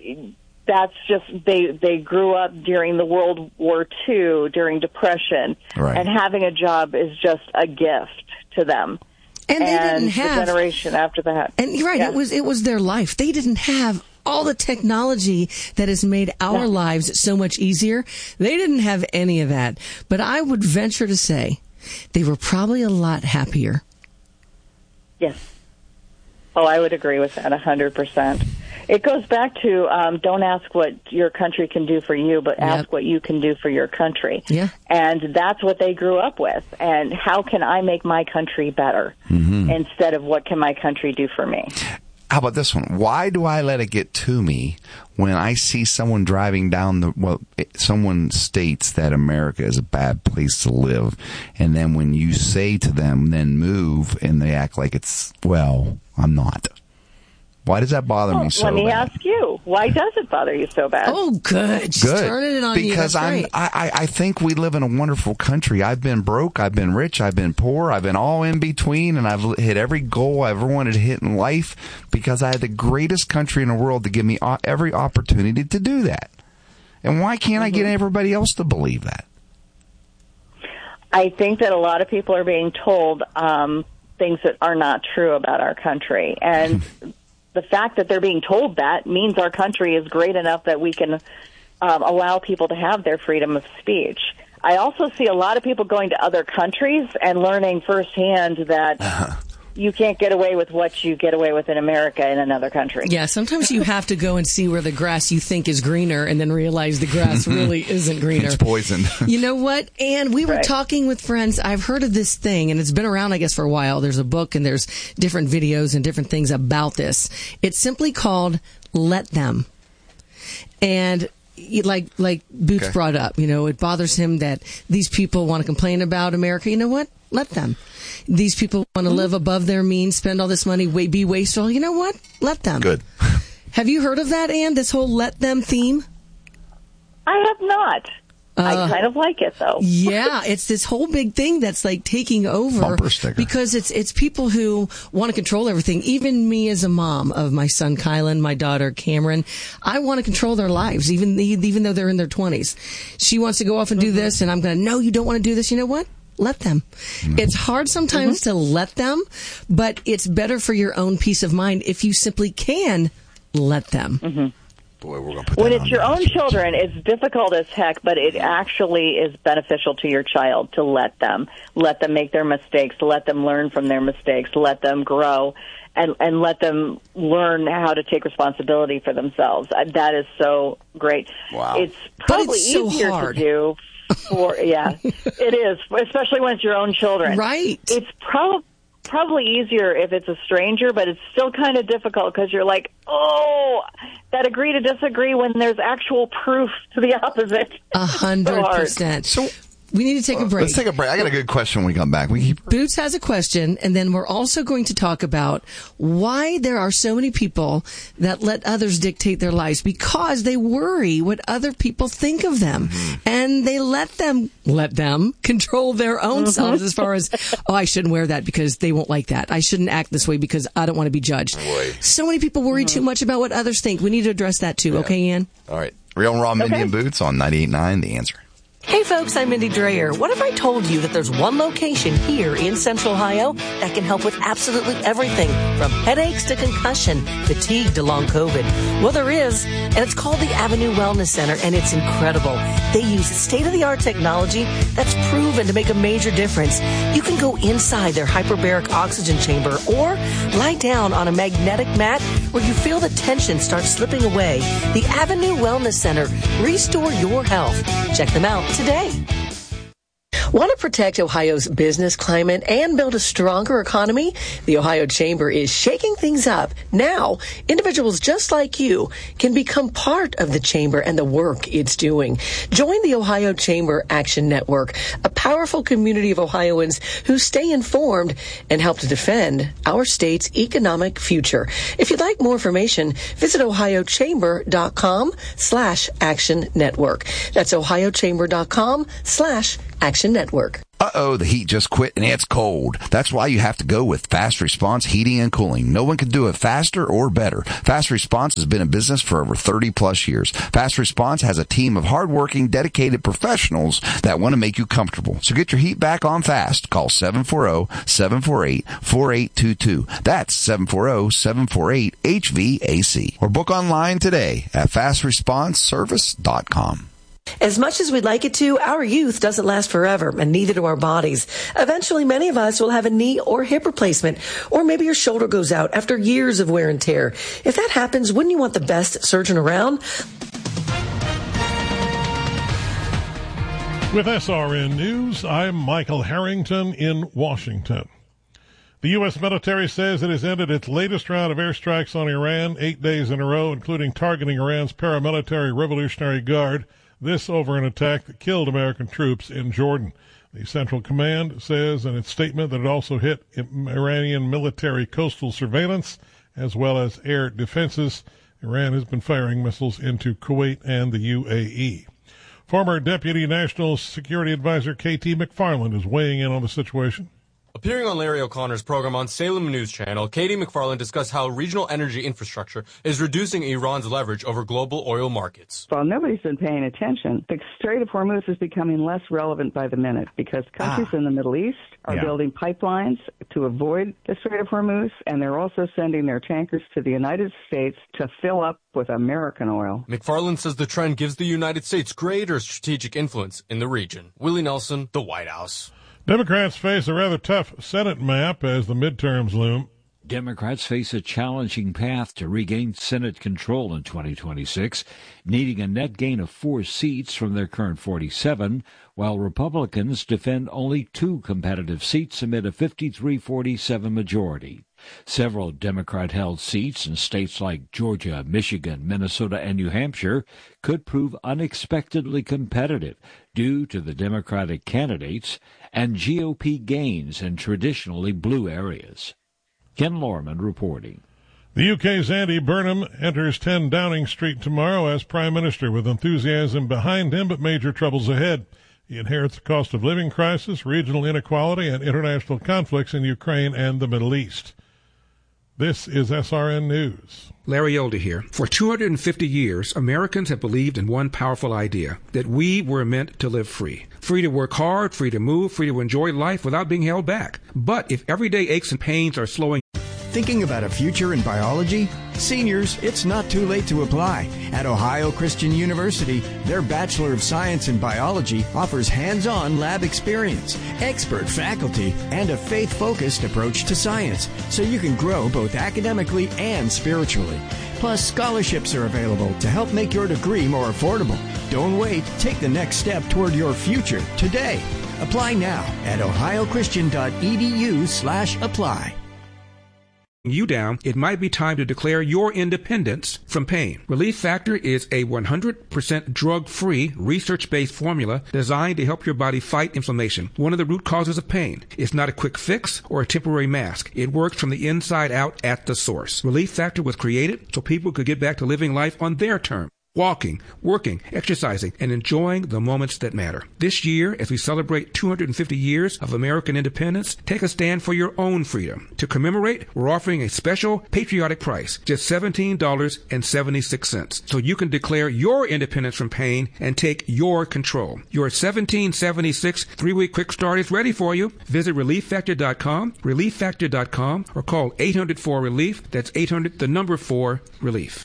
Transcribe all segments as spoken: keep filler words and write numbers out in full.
that's just, they, they grew up during the World War Two, during Depression, right. and having a job is just a gift to them. And they and didn't have the generation after that. And you're right, yeah. it was it was their life. They didn't have all the technology that has made our yeah. lives so much easier. They didn't have any of that. But I would venture to say they were probably a lot happier. Yes. Oh, I would agree with that one hundred percent. It goes back to um, don't ask what your country can do for you, but yep. ask what you can do for your country. Yeah. And that's what they grew up with. And how can I make my country better mm-hmm. instead of what can my country do for me? How about this one? Why do I let it get to me when I see someone driving down the, well, someone states that America is a bad place to live, and then when you say to them, then move, and they act like it's, well, I'm not. Why does that bother well, me so bad? Let me bad? ask you, why does it bother you so bad? Oh, good. She's good. turning it on because you. That's I'm, great. I, I think we live in a wonderful country. I've been broke, I've been rich, I've been poor, I've been all in between, and I've hit every goal I ever wanted to hit in life because I had the greatest country in the world to give me every opportunity to do that. And why can't mm-hmm. I get everybody else to believe that? I think that a lot of people are being told um, things that are not true about our country. And the fact that they're being told that means our country is great enough that we can um, allow people to have their freedom of speech. I also see a lot of people going to other countries and learning firsthand that uh-huh. you can't get away with what you get away with in America in another country. Yeah, sometimes you have to go and see where the grass you think is greener and then realize the grass really isn't greener. It's poisoned. You know what, Ann? We were right. talking with friends. I've heard of this thing, and it's been around, I guess, for a while. There's a book, and there's different videos and different things about this. It's simply called Let Them. And like like Boots okay. brought up, you know, it bothers him that these people want to complain about America. You know what? Let them. These people want to live above their means, spend all this money, be wasteful. You know what? Let them. Good. Have you heard of that, Ann, this whole let them theme? I have not. Uh, I kind of like it, though. Yeah, it's this whole big thing that's like taking over. Bumper sticker. Because it's it's people who want to control everything. Even me as a mom of my son Kylan, my daughter Cameron, I want to control their lives, even even though they're in their twenties. She wants to go off and do mm-hmm. this, and I'm going to, no, you don't want to do this. You know what? Let them. Mm-hmm. It's hard sometimes mm-hmm. to let them, but it's better for your own peace of mind if you simply can let them. Mm-hmm. Boy, we're gonna put when that it's on your the own message. children, it's difficult as heck, but it actually is beneficial to your child to let them. Let them make their mistakes, let them learn from their mistakes, let them grow, and, and let them learn how to take responsibility for themselves. That is so great. Wow. It's probably it's so easier hard. to do. For, yeah, it is, especially when it's your own children. Right. It's probably probably easier if it's a stranger, but it's still kind of difficult because you're like, oh, that agree to disagree when there's actual proof to the opposite. A hundred percent. So we need to take a break. Let's take a break. I got a good question when we come back. We keep... Boots has a question, and then we're also going to talk about why there are so many people that let others dictate their lives because they worry what other people think of them, mm-hmm. and they let them let them control their own mm-hmm. selves as far as, oh, I shouldn't wear that because they won't like that. I shouldn't act this way because I don't want to be judged. Boy. So many people worry mm-hmm. too much about what others think. We need to address that too. Yeah. Okay, Ann? All right. Real and Raw, Mindy okay. and Boots on ninety-eight point nine The Answer. Hey folks, I'm Mindy Dreyer. What if I told you that there's one location here in Central Ohio that can help with absolutely everything from headaches to concussion, fatigue to long COVID? Well, there is, and it's called the Avenue Wellness Center, and it's incredible. They use state-of-the-art technology that's proven to make a major difference. You can go inside their hyperbaric oxygen chamber or lie down on a magnetic mat where you feel the tension start slipping away. The Avenue Wellness Center. Restore your health. Check them out today. Want to protect Ohio's business climate and build a stronger economy? The Ohio Chamber is shaking things up. Now, individuals just like you can become part of the Chamber and the work it's doing. Join the Ohio Chamber Action Network, a powerful community of Ohioans who stay informed and help to defend our state's economic future. If you'd like more information, visit ohiochamber.com slash action network. That's ohiochamber.com slash action network. Uh-oh, the heat just quit and it's cold. That's why you have to go with Fast Response Heating and Cooling. No one can do it faster or better. Fast Response has been in business for over thirty plus years. Fast Response has a team of hardworking, dedicated professionals that want to make you comfortable. So get your heat back on fast. Call seven four zero, seven four eight, four eight two two. That's seven four zero, seven four eight, H V A C. Or book online today at fast response service dot com. As much as we'd like it to, our youth doesn't last forever, and neither do our bodies. Eventually, many of us will have a knee or hip replacement, or maybe your shoulder goes out after years of wear and tear. If that happens, wouldn't you want the best surgeon around? With S R N News, I'm Michael Harrington in Washington. The U S military says it has ended its latest round of airstrikes on Iran, eight days in a row, including targeting Iran's paramilitary Revolutionary Guard. This over an attack that killed American troops in Jordan. The Central Command says in its statement that it also hit Iranian military coastal surveillance as well as air defenses. Iran has been firing missiles into Kuwait and the U A E. Former Deputy National Security Advisor K T McFarland is weighing in on the situation. Appearing on Larry O'Connor's program on Salem News Channel, Katie McFarland discussed how regional energy infrastructure is reducing Iran's leverage over global oil markets. Well, nobody's been paying attention. The Strait of Hormuz is becoming less relevant by the minute because countries ah. in the Middle East are yeah. building pipelines to avoid the Strait of Hormuz, and they're also sending their tankers to the United States to fill up with American oil. McFarland says the trend gives the United States greater strategic influence in the region. Willie Nelson, The White House. Democrats face a rather tough Senate map as the midterms loom. Democrats face a challenging path to regain Senate control in twenty twenty-six, needing a net gain of four seats from their current forty-seven, while Republicans defend only two competitive seats amid a fifty-three forty-seven majority. Several Democrat-held seats in states like Georgia, Michigan, Minnesota, and New Hampshire could prove unexpectedly competitive due to the Democratic candidates and G O P gains in traditionally blue areas. Ken Lorman reporting. The U K's Andy Burnham enters ten Downing Street tomorrow as Prime Minister with enthusiasm behind him but major troubles ahead. He inherits a cost of living crisis, regional inequality, and international conflicts in Ukraine and the Middle East. This is S R N News. Larry Elder here. For two hundred fifty years, Americans have believed in one powerful idea, that we were meant to live free. Free to work hard, free to move, free to enjoy life without being held back. But if everyday aches and pains are slowing... Thinking about a future in biology? Seniors, it's not too late to apply. At Ohio Christian University, their Bachelor of Science in Biology offers hands-on lab experience, expert faculty, and a faith-focused approach to science, so you can grow both academically and spiritually. Plus, scholarships are available to help make your degree more affordable. Don't wait. Take the next step toward your future today. Apply now at ohiochristian.edu slash apply. You down, it might be time to declare your independence from pain. Relief Factor is a one hundred percent drug-free, research-based formula designed to help your body fight inflammation, one of the root causes of pain. It's not a quick fix or a temporary mask. It works from the inside out at the source. Relief Factor was created so people could get back to living life on their terms. Walking, working, exercising, and enjoying the moments that matter. This year, as we celebrate two hundred fifty years of American independence, take a stand for your own freedom. To commemorate, we're offering a special patriotic price, just seventeen dollars and seventy-six cents, so you can declare your independence from pain and take your control. Your seventeen seventy-six three-week quick start is ready for you. Visit relief factor dot com, relief factor dot com, or call eight hundred four relief. That's eight hundred, the number four, relief.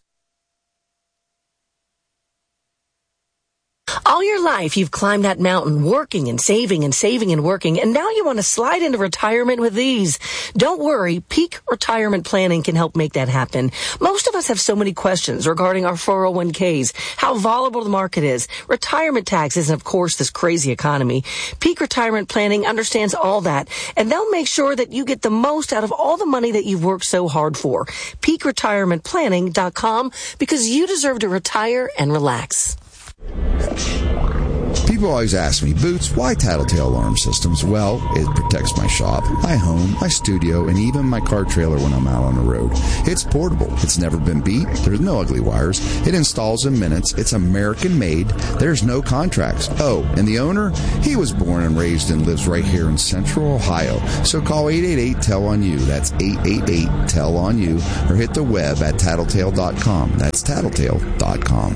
All your life, you've climbed that mountain, working and saving and saving and working, and now you want to slide into retirement with ease. Don't worry, Peak Retirement Planning can help make that happen. Most of us have so many questions regarding our four oh one k's, how volatile the market is, retirement taxes, and of course, this crazy economy. Peak Retirement Planning understands all that, and they'll make sure that you get the most out of all the money that you've worked so hard for. peak retirement planning dot com, because you deserve to retire and relax. People People always ask me, Boots, why Tattletale Alarm Systems? Well, it protects my shop, my home, my studio, and even my car trailer when I'm out on the road. It's portable. It's never been beat. There's no ugly wires. It installs in minutes. It's American-made. There's no contracts. Oh, and the owner? He was born and raised and lives right here in Central Ohio. So call eight eight eight, T E L on you. That's eight eight eight, T E L on you. Or hit the web at tattletale dot com. That's tattletale dot com.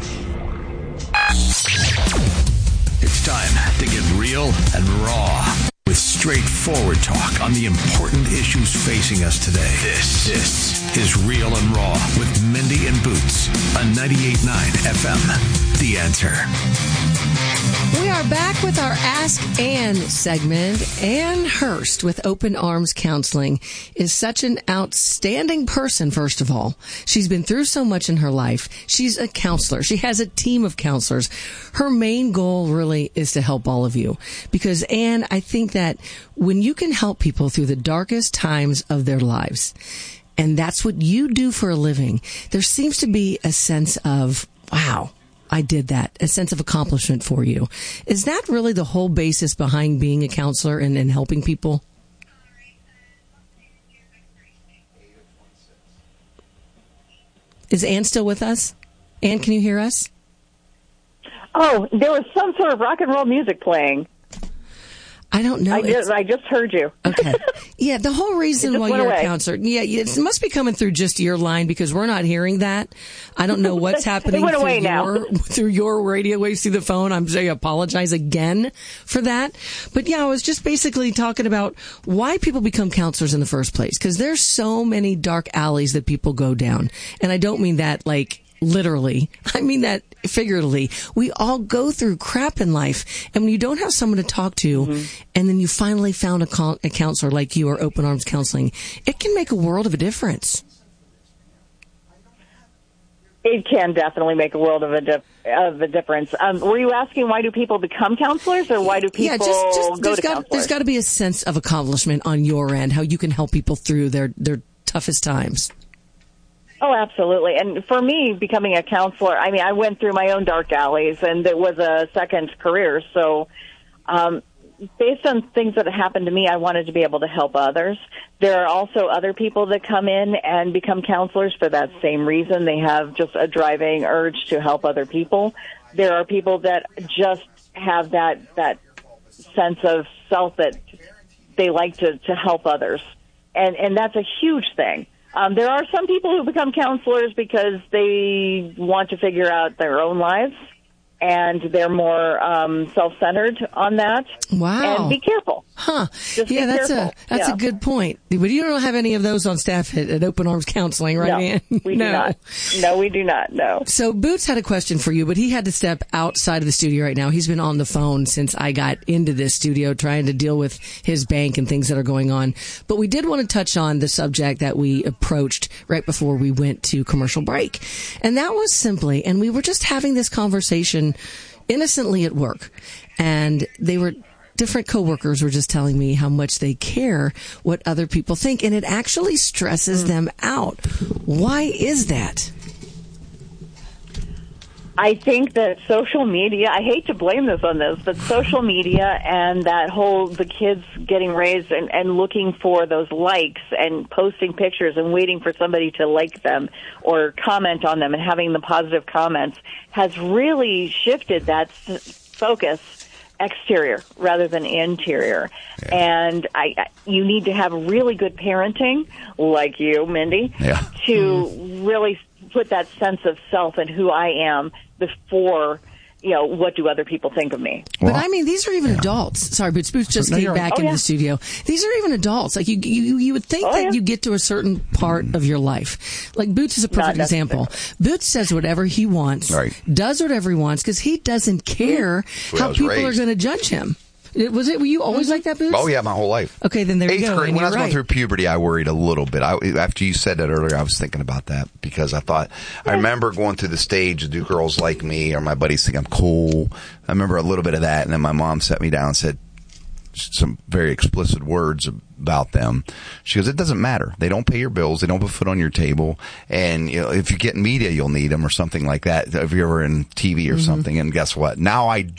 It's time to get real and raw with straightforward talk on the important issues facing us today. This, this is Real and Raw with Mindy and Boots on ninety-eight point nine F M. The Answer. We are back with our Ask Ann segment. Ann Hurst with Open Arms Counseling is such an outstanding person, first of all. She's been through so much in her life. She's a counselor. She has a team of counselors. Her main goal really is to help all of you. Because, Ann, I think that when you can help people through the darkest times of their lives, and that's what you do for a living, there seems to be a sense of, wow, I did that, a sense of accomplishment for you. Is that really the whole basis behind being a counselor and, and helping people? Is Ann still with us? Ann, can you hear us? Oh, there was some sort of rock and roll music playing. I don't know. I just, I just heard you. Okay. Yeah, the whole reason why you're away. a counselor, yeah, it must be coming through just your line because we're not hearing that. I don't know what's happening it went through, away your, now. through your radio waves through the phone. I'm saying I apologize again for that. But yeah, I was just basically talking about why people become counselors in the first place because there's so many dark alleys that people go down. And I don't mean that like literally. I mean that figuratively. We all go through crap in life. And when you don't have someone to talk to, mm-hmm. and then you finally found a, con- a counselor like you or Open Arms Counseling, it can make a world of a difference. It can definitely make a world of a, dif- of a difference. Um, were you asking why do people become counselors or why do people yeah, just, just, go to got, counselors? There's got to be a sense of accomplishment on your end, how you can help people through their, their toughest times. Oh, absolutely. And for me, becoming a counselor, I mean, I went through my own dark alleys, and it was a second career. So um, based on things that happened to me, I wanted to be able to help others. There are also other people that come in and become counselors for that same reason. They have just a driving urge to help other people. There are people that just have that, that sense of self that they like to, to help others. And, and that's a huge thing. Um, there are some people who become counselors because they want to figure out their own lives, and they're more um, self-centered on that. Wow. And be careful. Huh. Just yeah, that's careful. a that's yeah. a good point. But you don't have any of those on staff at, at Open Arms Counseling, right, no, Ann? we no. do not. No, we do not, no. So Boots had a question for you, but he had to step outside of the studio right now. He's been on the phone since I got into this studio trying to deal with his bank and things that are going on. But we did want to touch on the subject that we approached right before we went to commercial break. And that was simply, and we were just having this conversation innocently at work, and they were different coworkers were just telling me how much they care what other people think, and it actually stresses mm. them out. Why is that? I think that social media, I hate to blame this on this, but social media and that whole, the kids getting raised and, and looking for those likes and posting pictures and waiting for somebody to like them or comment on them and having the positive comments has really shifted that focus exterior rather than interior. Yeah. And I, I, you need to have really good parenting, like you, Mindy, yeah. to mm. really put that sense of self and who I am before, you know, what do other people think of me? But well, I mean, these are even yeah. adults. Sorry, but Boots just no, came back oh, into yeah. the studio. These are even adults. Like you, you, you would think oh, that yeah. you get to a certain part mm. of your life. Like Boots is a perfect example. Boots says whatever he wants, right. does whatever he wants, because he doesn't care well, how people raised. are going to judge him. Was it? Were you always like that, Boots? Oh yeah, my whole life. Okay, then there Eighth you go. Grade, when I was right. going through puberty, I worried a little bit. I, after you said that earlier, I was thinking about that because I thought I remember going through the stage. Do girls like me, or my buddies think I'm cool? I remember a little bit of that, and then my mom sat me down and said some very explicit words about them. She goes, "It doesn't matter. They don't pay your bills. They don't put food on your table. And you know, if you get in media, you'll need them or something like that. If you're ever in T V or mm-hmm. something." And guess what? Now I do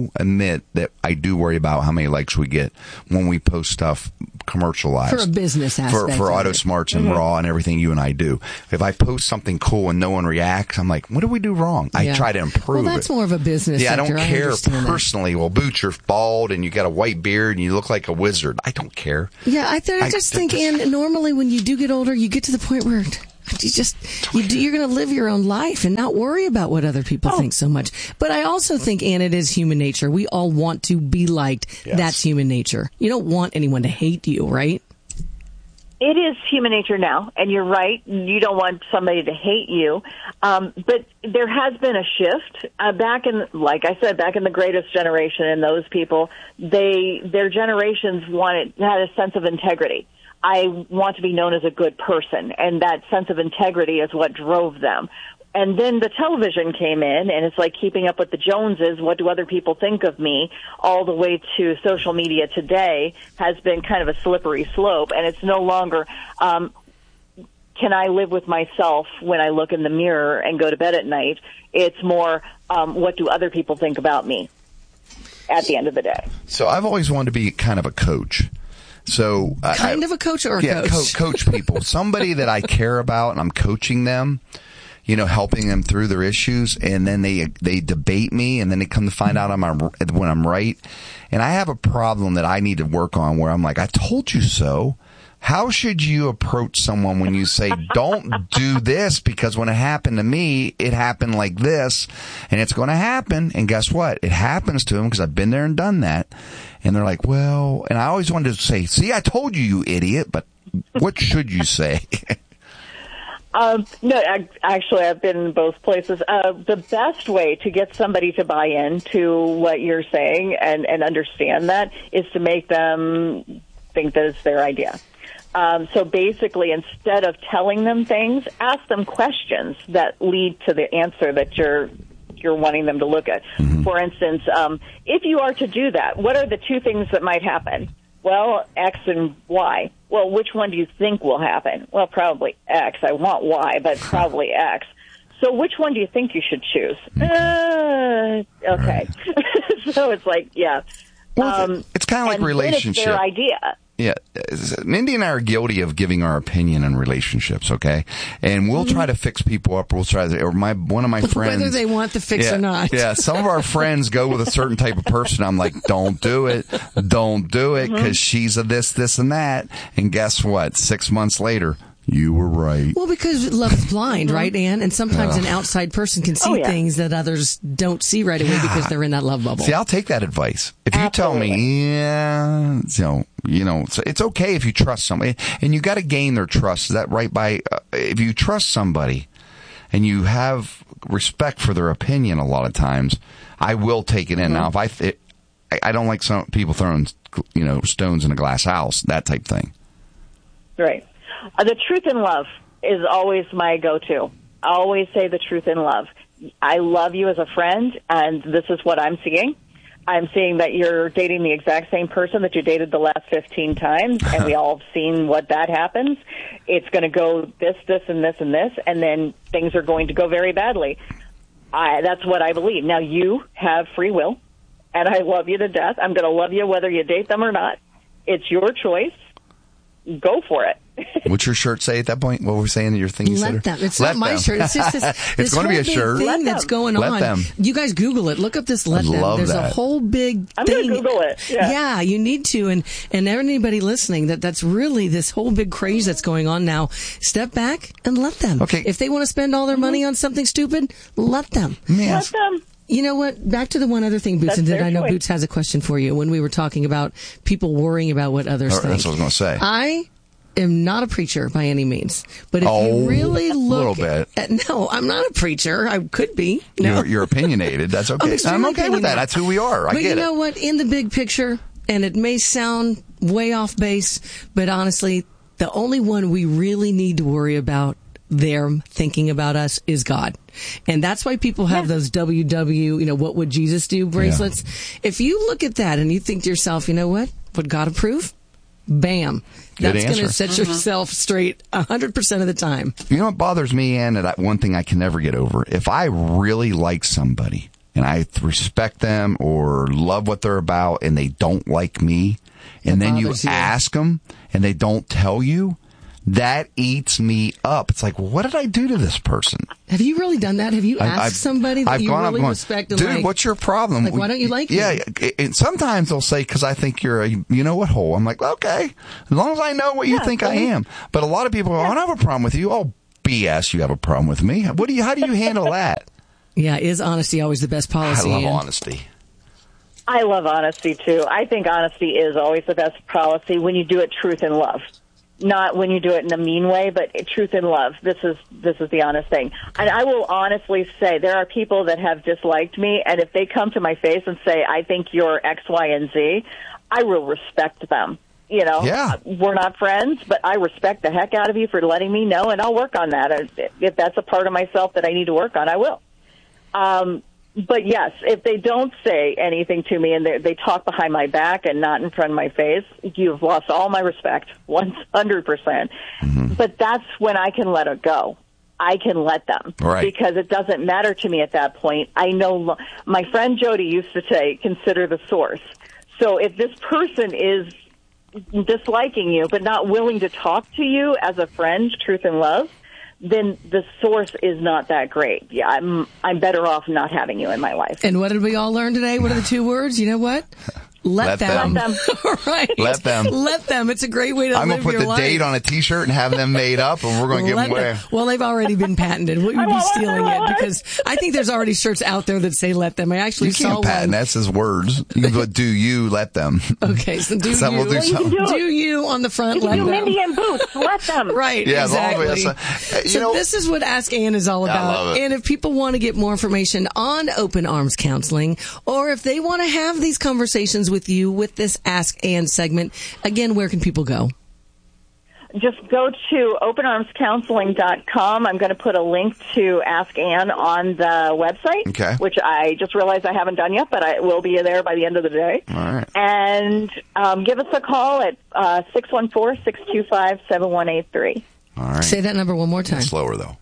will admit that I do worry about how many likes we get when we post stuff commercialized. For a business aspect. For, for Auto Smarts and mm-hmm. Raw and everything you and I do. If I post something cool and no one reacts, I'm like, what do we do wrong? Yeah. I try to improve it. Well, that's it. More of a business Yeah, sector. I don't care I personally. That. Well, Boots, you're bald and you got a white beard and you look like a wizard. I don't care. Yeah, I, th- I just I, think, and normally when you do get older, you get to the point where you just you do, you're going to live your own life and not worry about what other people oh. think so much. But I also think, Ann, it is human nature. We all want to be liked. Yes. That's human nature. You don't want anyone to hate you, right? It is human nature now, and you're right. You don't want somebody to hate you. Um, but there has been a shift. Uh, back in, like I said, back in the greatest generation, and those people, they their generations wanted had a sense of integrity. I want to be known as a good person, and that sense of integrity is what drove them. And then the television came in, and it's like keeping up with the Joneses. What do other people think of me? All the way to social media today has been kind of a slippery slope, and it's no longer, um, can I live with myself when I look in the mirror and go to bed at night? It's more, um, what do other people think about me at the end of the day? So I've always wanted to be kind of a coach. So kind I, of a coach or a yeah, coach? Co- coach people. Somebody that I care about, and I'm coaching them. You know, helping them through their issues, and then they they debate me, and then they come to find out I'm when I'm right. And I have a problem that I need to work on where I'm like, I told you so. How should you approach someone when you say, don't do this because when it happened to me, it happened like this, and it's going to happen. And guess what? It happens to them because I've been there and done that. And they're like, well, and I always wanted to say, see, I told you, you idiot, but what should you say? Um, no, I, actually, I've been in both places. Uh, the best way to get somebody to buy into what you're saying and, and understand that is to make them think that it's their idea. Um, so basically, instead of telling them things, ask them questions that lead to the answer that you're you're wanting them to look at. Mm-hmm. For instance, um, if you are to do that, what are the two things that might happen? Well, X and Y. Well, which one do you think will happen? Well, probably X. I want Y, but probably X. So which one do you think you should choose? Uh, okay. Right. So it's like, yeah. Well, um, it's kind of like relationship. It's their idea. Yeah. Mindy and I are guilty of giving our opinion in relationships, okay? And we'll try to fix people up. We'll try to, or my, one of my friends. Whether they want the fix yeah, or not. Yeah. Some of our friends go with a certain type of person. I'm like, don't do it. Don't do it because mm-hmm. she's a this, this, and that. And guess what? Six months later, you were right. Well, because love is blind, right, Ann? And sometimes uh, an outside person can see oh, yeah. things that others don't see right away yeah. because they're in that love bubble. See, I'll take that advice. If Absolutely. you tell me, yeah, you know, you know, it's, it's okay if you trust somebody, and you got to gain their trust. Is that right? By uh, if you trust somebody, and you have respect for their opinion, a lot of times, I will take it in. Mm-hmm. Now, if I, it, I don't like some people throwing, you know, stones in a glass house, that type thing. Right. Uh, the truth in love is always my go-to. I always say the truth in love. I love you as a friend, and this is what I'm seeing. I'm seeing that you're dating the exact same person that you dated the last fifteen times, and we all have seen what that happens. It's going to go this, this, and this, and this, and then things are going to go very badly. I, that's what I believe. Now, you have free will, and I love you to death. I'm going to love you whether you date them or not. It's your choice. Go for it. What's your shirt say at that point? What were we saying? Your thing you Let said? them. It's Let not my them. shirt. It's just this, it's this going to be a whole shirt. big Let thing them. that's going Let on. them. You guys Google it. Look up this Let I Them. love There's that. a whole big I'm thing. going to Google it. Yeah. yeah, you need to. And, and anybody listening, that that's really this whole big craze that's going on now. Step back and let them. Okay. If they want to spend all their money on something stupid, let them. Let them. You know what? Back to the one other thing, Boots, That's and then I know choice. Boots has a question for you when we were talking about people worrying about what others Oh, think. that's what I was going to say. I am not a preacher by any means, but if Oh, you really a look little bit. at, no, I'm not a preacher. I could be. No. You're, you're opinionated. That's okay. I'm, extremely okay with that. That's who we are. I but get you know it. what? In the big picture, and it may sound way off base, but honestly, the only one we really need to worry about them thinking about us is God. And that's why people have yeah. those W W, you know, what would Jesus do bracelets. Yeah. If you look at that and you think to yourself, you know what? Would God approve? Bam. Good That's going to set Mm-hmm. yourself straight one hundred percent of the time. You know what bothers me, Ann, that I, one thing I can never get over? If I really like somebody and I respect them or love what they're about and they don't like me, and then you ask them and they don't tell you, that eats me up. It's like, well, what did I do to this person? Have you really done that? Have you asked I've, somebody that I've you gone really up going, respect? And dude, like, what's your problem? Like, why don't you like yeah, me? Yeah, and sometimes they'll say, because I think you're a, you know what, hole. I'm like, okay, as long as I know what you yeah, think so I am. But a lot of people go, I don't have a problem with you. Oh, B S, you have a problem with me. What do you? How do you handle that? Yeah, is honesty always the best policy? I love Ann? honesty. I love honesty, too. I think honesty is always the best policy when you do it truth and love. Not when you do it in a mean way, but truth and love. This is this is the honest thing. And I will honestly say there are people that have disliked me, and if they come to my face and say, I think you're X, Y, and Z, I will respect them. You know, yeah. We're not friends, but I respect the heck out of you for letting me know, and I'll work on that. If that's a part of myself that I need to work on, I will. Um But yes, if they don't say anything to me and they, they talk behind my back and not in front of my face, you've lost all my respect, one hundred percent. Mm-hmm. But that's when I can let it go. I can let them. Right. Because it doesn't matter to me at that point. I know my friend Jody used to say, consider the source. So if this person is disliking you but not willing to talk to you as a friend, truth and love, then the source is not that great. Yeah, I'm I'm better off not having you in my life. And what did we all learn today? What are the two words? You know what? Let, Let them. them. Let them. Right. Let them. Let them. It's a great way to I'm live gonna put your the life. date on a T-shirt and have them made up, and we're going to give Let them away. them. Well, they've already been patented. We'll be stealing it because I think there's already shirts out there that say "Let them." I actually You saw can't patent. one. That's his words. You can put "Do you let them?" Okay, so do you? So we'll do, Well, you can do, do you on the front? you Let can do them. Mindy and Boots. Let them. Right. Yeah, exactly. as long as we- you so know- this is what Ask Ann is all I about. love it. And if people want to get more information on Open Arms Counseling, or if they want to have these conversations with you with this Ask Ann segment, again, where can people go? Just go to open arms counseling dot com. I'm going to put a link to Ask Ann on the website, Okay. which I just realized I haven't done yet, but I will be there by the end of the day. All right. And um, give us a call at uh, six one four, six two five, seven one eight three. All right. Say that number one more time. Slower though.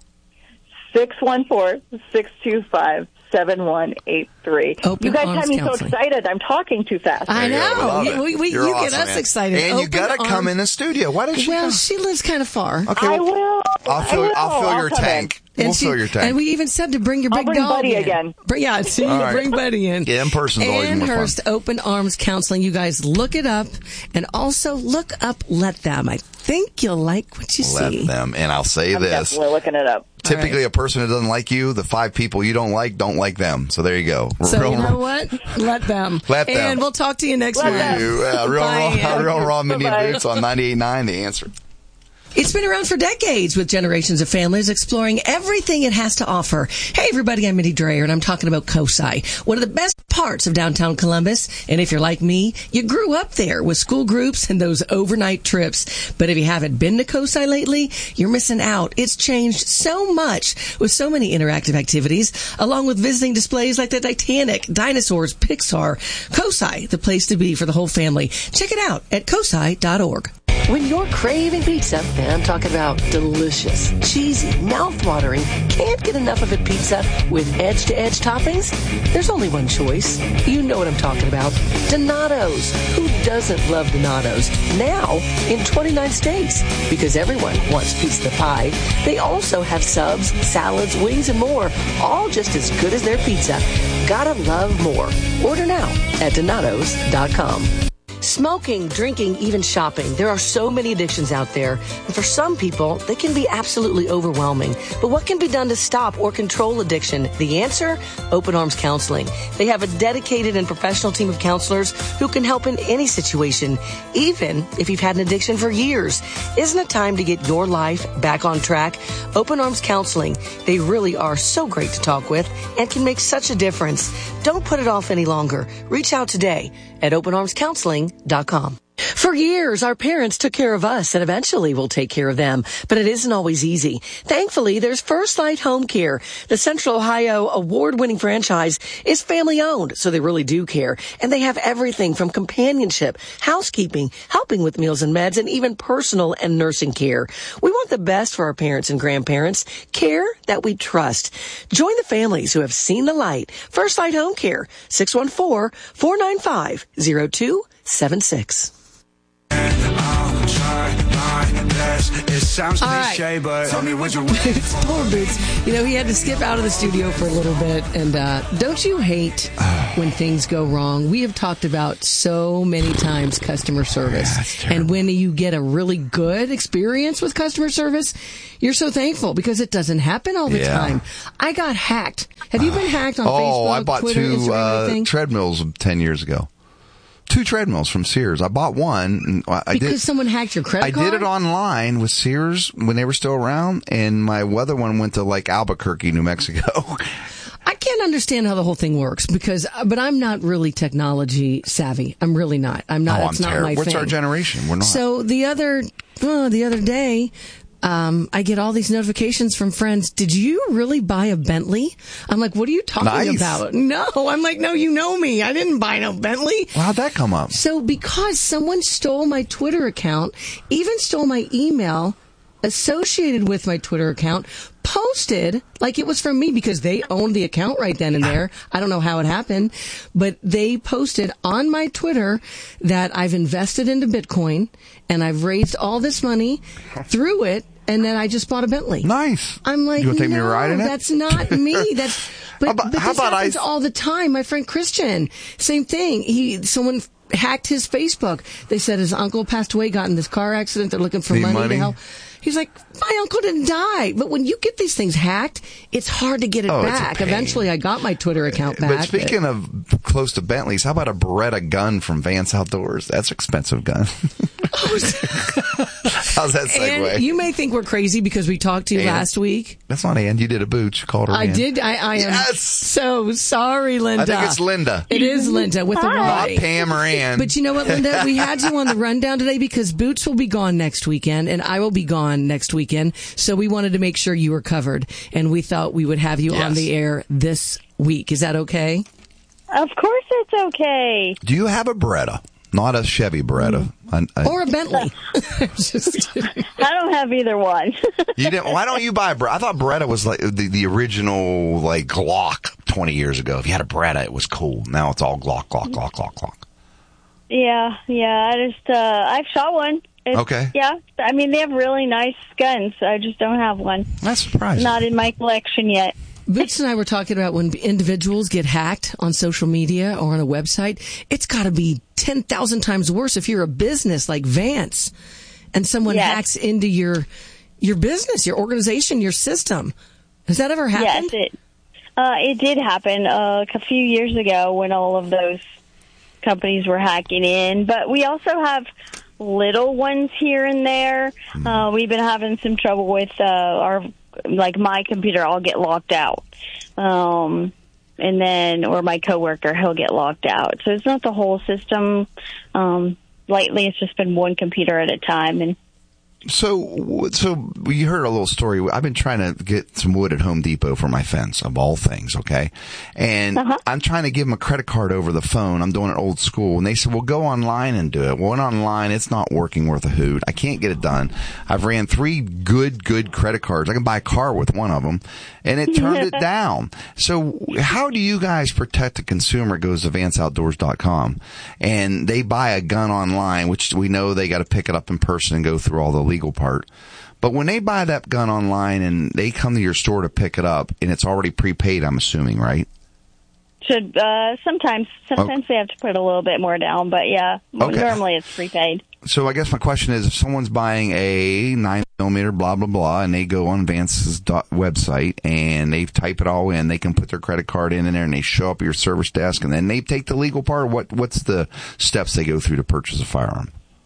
six one four, six two five, seven one eight three. Open You guys Arms have me Counseling. so excited. I'm talking too fast. I There you go. We know. love You- it. we- we- You're you get awesome, us man. excited. And you Open got to come Arms- in the studio. Why did she Well, come? she lives kind of far. Okay. I will. I'll fill, I will. I'll fill your come in. tank. And We'll she- fill your tank. And we even said to bring your I'll big bring dog Buddy in. again. Br- Yeah, see, All right. bring Buddy in. Yeah, in person's always more fun. Annhurst Open Arms Counseling. You guys look it up, and also look up Let Them. I think you'll like what you Let see. them. And I'll say I'm this. definitely looking it up. Typically, right. a person who doesn't like you, the five people you don't like, don't like them. So there you go. So Real- you know what? Let them. Let them. And we'll talk to you next Let week. them. You, uh, real, Bye, raw, Ann. real raw Mindy and Bye-bye. Boots on ninety-eight point nine. The Answer. It's been around for decades with generations of families exploring everything it has to offer. Hey everybody, I'm Mindy Dreyer and I'm talking about COSI, one of the best parts of downtown Columbus. And if you're like me, you grew up there with school groups and those overnight trips. But if you haven't been to COSI lately, you're missing out. It's changed so much with so many interactive activities, along with visiting displays like the Titanic, dinosaurs, Pixar. COSI, the place to be for the whole family. Check it out at cosi dot org. When you're craving pizza, and I'm talking about delicious, cheesy, mouth-watering, can't get enough of it pizza with edge-to-edge toppings, there's only one choice. You know what I'm talking about. Donato's. Who doesn't love Donato's? Now in twenty-nine states. Because everyone wants piece of the pie. They also have subs, salads, wings, and more. All just as good as their pizza. Gotta love more. Order now at donatos dot com. Smoking, drinking, even shopping. There are so many addictions out there. And for some people, they can be absolutely overwhelming. But what can be done to stop or control addiction? The answer? Open Arms Counseling. They have a dedicated and professional team of counselors who can help in any situation, even if you've had an addiction for years. Isn't it time to get your life back on track? Open Arms Counseling. They really are so great to talk with and can make such a difference. Don't put it off any longer. Reach out today at open arms counseling dot com. For years, our parents took care of us and eventually we'll take care of them, but it isn't always easy. Thankfully, there's First Light Home Care. The Central Ohio award-winning franchise is family-owned, so they really do care. And they have everything from companionship, housekeeping, helping with meals and meds, and even personal and nursing care. We want the best for our parents and grandparents, care that we trust. Join the families who have seen the light. First Light Home Care, six one four, four nine five, zero two seven six. It sounds All cliche, right. but tell me what you Poor Boots. You know, he had to skip out of the studio for a little bit. And uh, don't you hate when things go wrong? We have talked about so many times customer service. Yeah, and when you get a really good experience with customer service, you're so thankful because it doesn't happen all the yeah. time. I got hacked. Have you been hacked on oh, Facebook, I bought Twitter, two Instagram, uh, treadmills ten years ago. Two treadmills from Sears. I bought one. And I because did, someone hacked your credit I card? I did it online with Sears when they were still around, and my other one went to like Albuquerque, New Mexico. I can't understand how the whole thing works because, but I'm not really technology savvy. I'm really not. I'm not. Oh, it's I'm not terrible. my What's thing. our generation? We're not. So the other, oh, the other day, um, I get all these notifications from friends. Did you really buy a Bentley? I'm like, what are you talking nice. about? No, I'm like, no, you know me. I didn't buy no Bentley. Well, how'd that come up? So because someone stole my Twitter account, even stole my email associated with my Twitter account, posted like it was from me because they owned the account right then and there. I don't know how it happened, but they posted on my Twitter that I've invested into Bitcoin and I've raised all this money through it, and then I just bought a Bentley. Nice. I'm like, you gonna take no, me a ride in it? That's not me. That's but, how about, but how this about happens I... all the time. My friend Christian, same thing. He someone hacked his Facebook. They said his uncle passed away, got in this car accident. They're looking for Need money, money to help. He's like, my uncle didn't die. But when you get these things hacked, it's hard to get it Oh, it's a back. pain. Eventually, I got my Twitter account back. But speaking but... of close to Bentleys, how about a Beretta gun from Vance Outdoors? That's an expensive gun. How's that segue? And you may think we're crazy because we talked to you Ann. last week. That's not Ann. You did a booch. You called her I Ann. did. I, I am yes! so sorry, Linda. I think it's Linda. It is Linda with a Y. Not Pam or Ann. But you know what, Linda? We had you on the rundown today because Boots will be gone next weekend and I will be gone next weekend. So we wanted to make sure you were covered. And we thought we would have you yes. on the air this week. Is that okay? Of course it's okay. Do you have a Beretta? Not a Chevy Beretta. I, I, or a Bentley. I don't have either one. You didn't? Why don't you buy a Beretta? I thought Beretta was like the, the original like Glock twenty years ago. If you had a Beretta, it was cool. Now it's all Glock, Glock, Glock, Glock, Glock. Yeah, yeah. I just, uh, I've shot one. It's, okay. Yeah. I mean, they have really nice guns. I just don't have one. That's surprising. Not in my collection yet. Boots and I were talking about when individuals get hacked on social media or on a website, it's got to be ten thousand times worse if you're a business like Vance and someone yes. hacks into your your business, your organization, your system. Has that ever happened? Yes, it, uh, it did happen uh, a few years ago when all of those companies were hacking in. But we also have little ones here and there. Uh, we've been having some trouble with uh, our... like my computer, I'll get locked out. Um, and then, or my coworker, he'll get locked out. So it's not the whole system. Um, lately, it's just been one computer at a time. And So, so you heard a little story. I've been trying to get some wood at Home Depot for my fence, of all things, okay? And uh-huh. I'm trying to give them a credit card over the phone. I'm doing it old school. And they said, well, go online and do it. Well, went online. It's not working worth a hoot. I can't get it done. I've ran three good, good credit cards. I can buy a car with one of them. And it turned it down. So how do you guys protect the consumer? It goes to vance outdoors dot com. And they buy a gun online, which we know they got to pick it up in person and go through all the legal part. But when they buy that gun online and they come to your store to pick it up and it's already prepaid, I'm assuming, right? Should uh, sometimes sometimes oh. they have to put a little bit more down, but yeah, okay. Normally it's prepaid. So I guess my question is, if someone's buying a nine millimeter, blah blah blah, and they go on Vance's website and they type it all in, they can put their credit card in, in there, and they show up at your service desk, and then they take the legal part. What what's the steps they go through to purchase a firearm?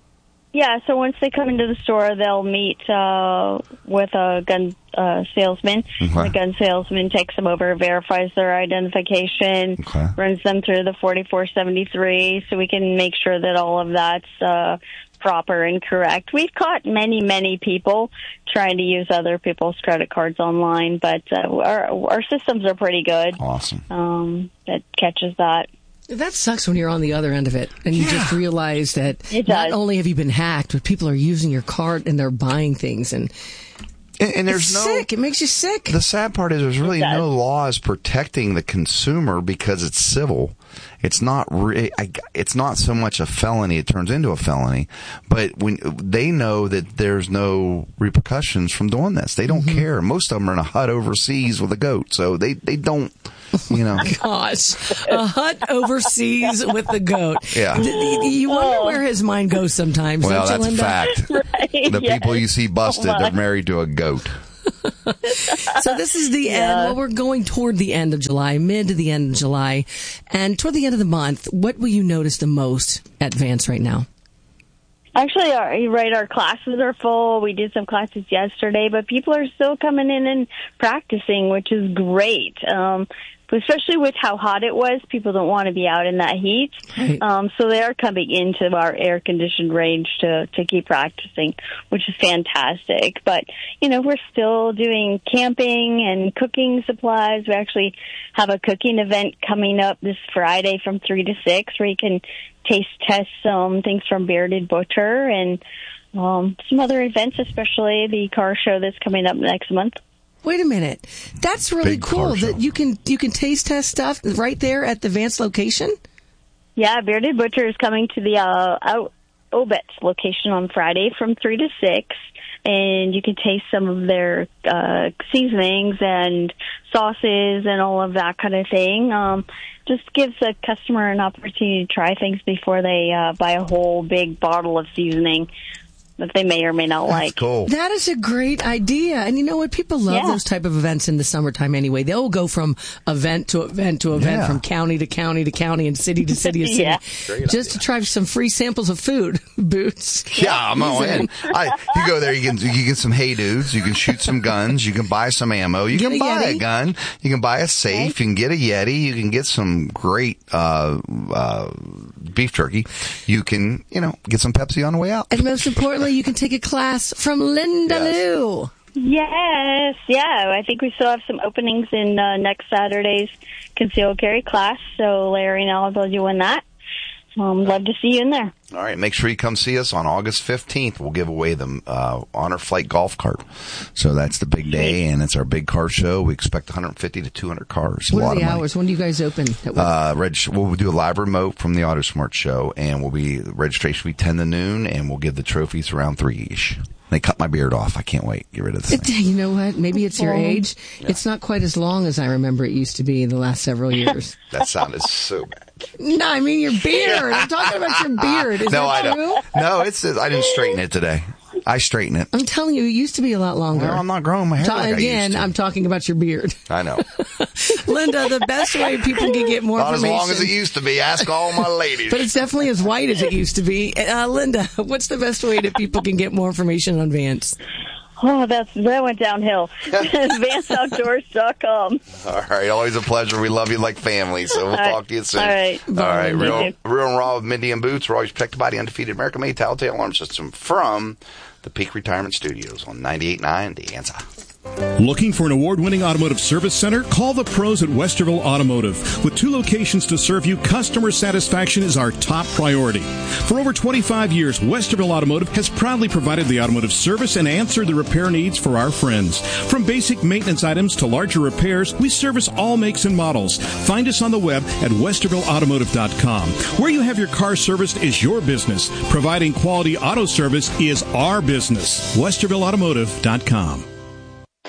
Yeah, so once they come into the store, they'll meet uh, with a gun uh, salesman. Okay. The gun salesman takes them over, verifies their identification, Okay. runs them through the forty-four seventy-three, so we can make sure that all of that's uh, proper and correct. We've caught many, many people trying to use other people's credit cards online, but uh, our, our systems are pretty good. Awesome. Um, that catches that. That sucks when you're on the other end of it and you Yeah. just realize that It not does. only have you been hacked, but people are using your card and they're buying things. And, And, and there's it's no. sick. It makes you sick. The sad part is there's really It does. no laws protecting the consumer because it's civil. It's not. Re- I, it's not so much a felony; it turns into a felony. But when they know that there's no repercussions from doing this, they don't care. Most of them are in a hut overseas with a goat, so they they don't. You know. Gosh, a hut overseas with the goat. Yeah. D- d- You wonder where his mind goes sometimes. Well, don't you, that's Linda? fact. Right, The yes. people you see busted, Oh, my. they're married to a goat. So this is the Yeah. end. Well, we're going toward the end of July, mid to the end of July, and toward the end of the month. What will you notice the most at Vance right now? Actually, our, you're right, our classes are full. We did some classes yesterday, but people are still coming in and practicing, which is great. Um, especially with how hot it was, people don't want to be out in that heat. Right. Um, so they are coming into our air-conditioned range to, to keep practicing, which is fantastic. But, you know, we're still doing camping and cooking supplies. We actually have a cooking event coming up this Friday from three to six where you can taste test some things from Bearded Butcher and um, some other events, especially the car show that's coming up next month. Wait a minute. That's really Big car cool show. that you can you can taste test stuff right there at the Vance location. Yeah, Bearded Butcher is coming to the uh, out- Obet's location on Friday from three to six, and you can taste some of their uh, seasonings and sauces and all of that kind of thing. Um, just gives the customer an opportunity to try things before they uh, buy a whole big bottle of seasoning that they may or may not like. Cool. That is a great idea. And you know what? People love Yeah. those type of events in the summertime anyway. They'll go from event to event to event, Yeah. from county to county to county and city to city to city, Yeah. just to try some free samples of food. Boots. Yeah, I'm all in. I, you go there, you can you get some hey dudes, you can shoot some guns, you can buy some ammo, you Get can a buy a Yeti. gun, you can buy a safe, you can get a Yeti, you can get some great uh, uh, beef jerky, you can you know get some Pepsi on the way out. And most importantly, you can take a class from Linda Yes. Lou. Yes, yeah. I think we still have some openings in uh, next Saturday's concealed carry class, so Larry and I'll be doing that. Um, love to see you in there. All right, make sure you come see us on August fifteenth. We'll give away the uh, Honor Flight golf cart. So that's the big day, and it's our big car show. We expect one hundred fifty to two hundred cars. What a lot are the of money. hours? When do you guys open? At what- Uh, reg- we'll do a live remote from the AutoSmart show, and we'll be registration will be ten to noon, and we'll give the trophies around three ish. They cut my beard off. I can't wait. Get rid of this It- thing. you know what? Maybe it's your Oh. age. It's not quite as long as I remember it used to be the last several years. That sounded so bad. No, I mean your beard. I'm talking about your beard. Is no, I that don't. true? No, it's. I didn't straighten it today. I straighten it. I'm telling you, it used to be a lot longer. Well, I'm not growing my hair Ta- like I Again, used to. I'm talking about your beard. I know. Linda, the best way people can get more Not as information. long as it used to be. Ask all my ladies. But it's definitely as white as it used to be. Uh, Linda, what's the best way that people can get more information on Vance? Oh, that's that went downhill. Vance Outdoors dot com. All right, always a pleasure. We love you like family, so we'll All right. talk to you soon. All right. All right, You real, too. real and raw with Mindy and Boots. We're always protected by the undefeated American-made Telltale Alarm System from the Peak Retirement Studios on ninety-eight point nine The Answer. Looking for an award-winning automotive service center? Call the pros at Westerville Automotive. With two locations to serve you, customer satisfaction is our top priority. For over twenty-five years, Westerville Automotive has proudly provided the automotive service and answered the repair needs for our friends. From basic maintenance items to larger repairs, we service all makes and models. Find us on the web at westerville automotive dot com. Where you have your car serviced is your business. Providing quality auto service is our business. westerville automotive dot com.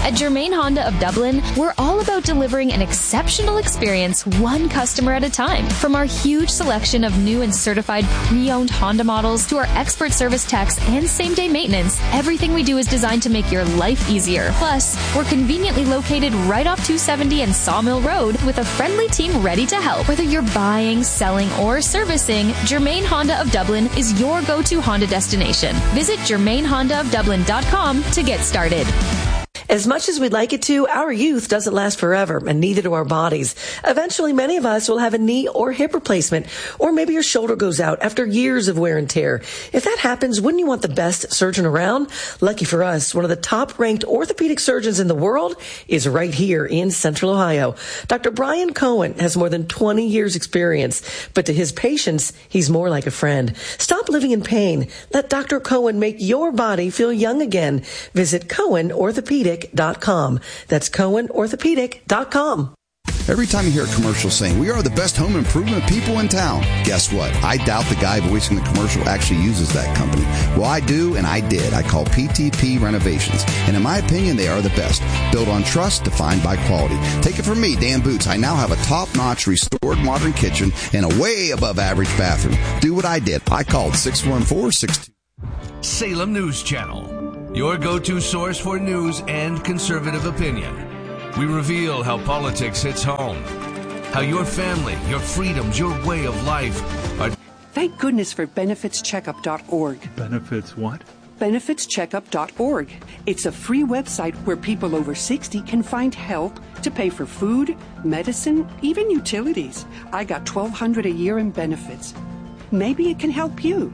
At Germain Honda of Dublin, we're all about delivering an exceptional experience one customer at a time. From our huge selection of new and certified pre-owned Honda models to our expert service techs and same-day maintenance, everything we do is designed to make your life easier. Plus, we're conveniently located right off two seventy and Sawmill Road with a friendly team ready to help. Whether you're buying, selling, or servicing, Germain Honda of Dublin is your go-to Honda destination. Visit germain honda of dublin dot com to get started. As much as we'd like it to, our youth doesn't last forever, and neither do our bodies. Eventually, many of us will have a knee or hip replacement, or maybe your shoulder goes out after years of wear and tear. If that happens, wouldn't you want the best surgeon around? Lucky for us, one of the top-ranked orthopedic surgeons in the world is right here in Central Ohio. Doctor Brian Cohen has more than twenty years experience, but to his patients, he's more like a friend. Stop living in pain. Let Doctor Cohen make your body feel young again. Visit Cohen Orthopedic dot com. That's Cohen Orthopedic dot com. Every time you hear a commercial saying, we are the best home improvement people in town, guess what? I doubt the guy voicing the commercial actually uses that company. Well, I do, and I did. I call P T P Renovations, and in my opinion, they are the best. Built on trust, defined by quality. Take it from me, Dan Boots. I now have a top-notch restored modern kitchen and a way above average bathroom. Do what I did. I called six one four six two. Salem News Channel, your go-to source for news and conservative opinion. We reveal how politics hits home, how your family, your freedoms, your way of life are... Thank goodness for benefits checkup dot org. Benefits what? benefits checkup dot org. It's a free website where people over sixty can find help to pay for food, medicine, even utilities. I got twelve hundred dollars a year in benefits. Maybe it can help you.